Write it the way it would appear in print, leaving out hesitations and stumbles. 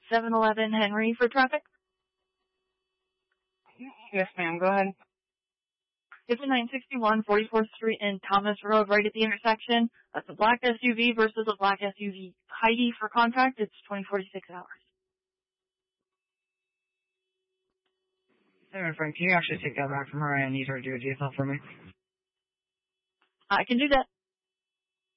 711 Henry for traffic. Yes, ma'am. Go ahead. 5961 44th Street and Thomas Road, right at the intersection. That's a black SUV versus a black SUV. Heidi for contract, it's 2046 hours. Hey, my friend, can you actually take that back from her? I need her to do a DSL for me. I can do that.